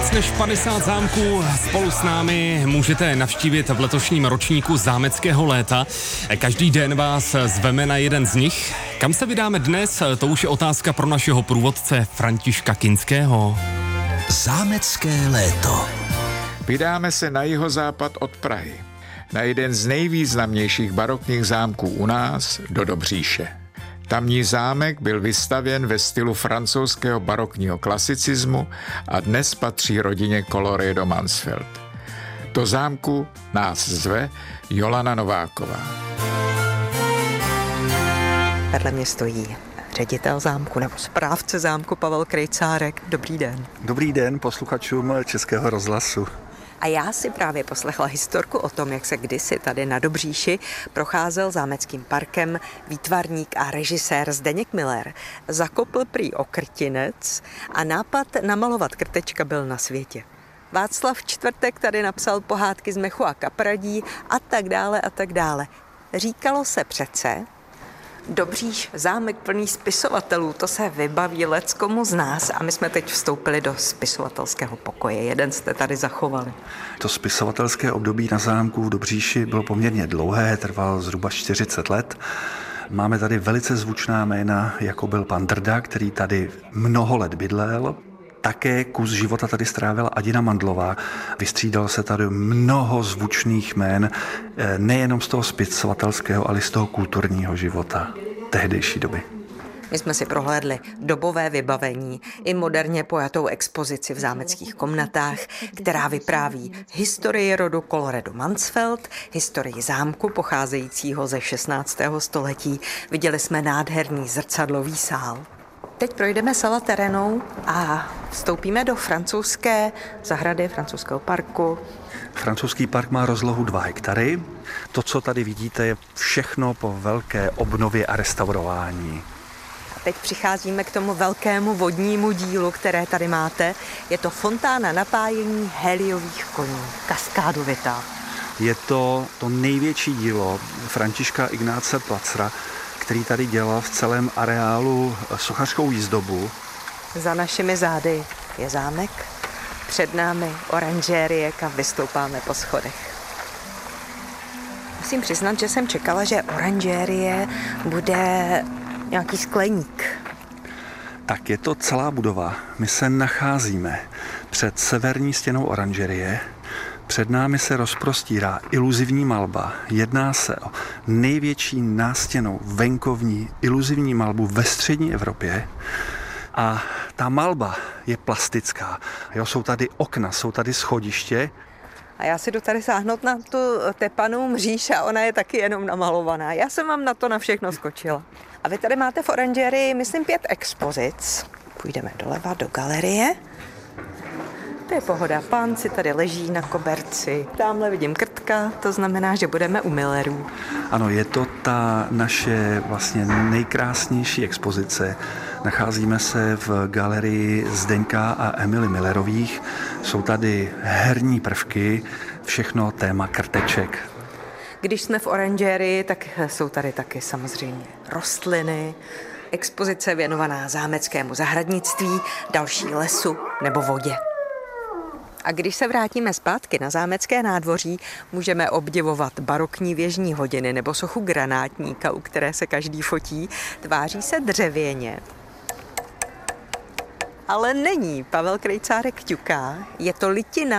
Víc než 50 zámků spolu s námi můžete navštívit v letošním ročníku zámeckého léta. Každý den vás zveme na jeden z nich. Kam se vydáme dnes, to už je otázka pro našeho průvodce Františka Kinského. Zámecké léto. Vydáme se na jihozápad od Prahy, na jeden z nejvýznamnějších barokních zámků u nás, do Dobříše. Tamní zámek byl vystavěn ve stylu francouzského barokního klasicismu a dnes patří rodině Colloredo-Mansfeld. Do zámku nás zve Jolana Nováková. Vedle mě stojí ředitel zámku nebo správce zámku Pavel Krejcárek. Dobrý den. Dobrý den posluchačům Českého rozhlasu. A já si právě poslechla historku o tom, jak se kdysi tady na Dobříši procházel zámeckým parkem výtvarník a režisér Zdeněk Miller. Zakopl prý okrtinec a nápad namalovat krtečka byl na světě. Václav Čtvrtek tady napsal pohádky z mechu a kapradí a tak dále a tak dále. Říkalo se přece, Dobříš, zámek plný spisovatelů, to se vybaví leckomu z nás a my jsme teď vstoupili do spisovatelského pokoje. Jeden jste tady zachovali. To spisovatelské období na zámku v Dobříši bylo poměrně dlouhé, trvalo zhruba 40 let. Máme tady velice zvučná jména, jako byl pan Drda, který tady mnoho let bydlel. Také kus života tady strávila Adina Mandlová. Vystřídalo se tady mnoho zvučných jmén, nejenom z toho spisovatelského, ale i z toho kulturního života tehdejší doby. My jsme si prohlédli dobové vybavení i moderně pojatou expozici v zámeckých komnatách, která vypráví historii rodu Colloredo-Mansfeld, historii zámku pocházejícího ze 16. století. Viděli jsme nádherný zrcadlový sál. Teď projdeme sala terénou a vstoupíme do francouzské zahrady, francouzského parku. Francouzský park má rozlohu 2 hektary. To, co tady vidíte, je všechno po velké obnově a restaurování. A teď přicházíme k tomu velkému vodnímu dílu, které tady máte. Je to fontána napájení heliových koní, kaskádovitá. Je to největší dílo Františka Ignáce Placera, který tady dělal v celém areálu sochařskou jízdobu. Za našimi zády je zámek, před námi oranžérie, kam vystoupáme po schodech. Musím přiznat, že jsem čekala, že oranžérie bude nějaký skleník. Tak je to celá budova. My se nacházíme před severní stěnou oranžerie. Před námi se rozprostírá iluzivní malba. Jedná se o největší nástěnnou venkovní iluzivní malbu ve střední Evropě. A ta malba je plastická. Jo, jsou tady okna, jsou tady schodiště. A já si jdu tady sáhnout na tu tepanou mříž a ona je taky jenom namalovaná. Já jsem vám na to na všechno skočila. A vy tady máte v oranžerii, myslím, 5 expozic. Půjdeme doleva do galerie. To je pohoda. Pán si tady leží na koberci. Tamhle vidím krtka, to znamená, že budeme u Millerů. Ano, je to ta naše vlastně nejkrásnější expozice. Nacházíme se v galerii Zdeňka a Emily Millerových. Jsou tady herní prvky, všechno téma krteček. Když jsme v oranžérii, tak jsou tady taky samozřejmě rostliny, expozice věnovaná zámeckému zahradnictví, další lesu nebo vodě. A když se vrátíme zpátky na zámecké nádvoří, můžeme obdivovat barokní věžní hodiny nebo sochu granátníka, u které se každý fotí. Tváří se dřevěně. Ale není. Pavel Krejcárek ťuká. Je to litina